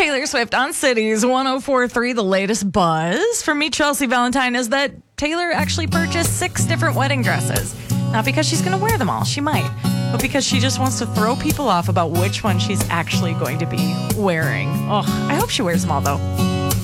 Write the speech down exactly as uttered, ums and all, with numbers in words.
Taylor Swift on Cities one oh four point three. The latest buzz from me, Chelsea Valentine, is that Taylor actually purchased six different wedding dresses. Not because she's going to wear them all, she might, but because she just wants to throw people off about which one she's actually going to be wearing. Oh, I hope she wears them all, though.